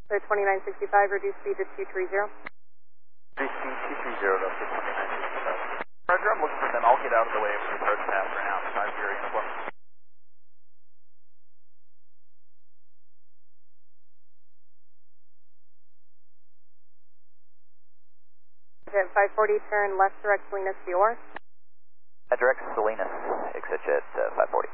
So 2965, reduce speed to 230. Reduce speed 230 up to 2965. Roger, I'm looking for them. I'll get out of the way of the approach path for now. 50 uniform. Jet 540, turn left direct Salinas Fior. Direct Salinas, exit jet 540.